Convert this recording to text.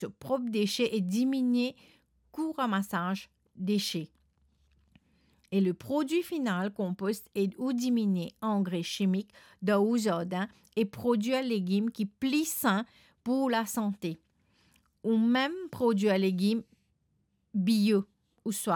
propres déchets et diminuer coût ramassage déchets. Et le produit final compost aide ou diminuer engrais chimiques de jardin et produire légumes qui plus sains pour la santé. Ou même produire légumes bio ou soit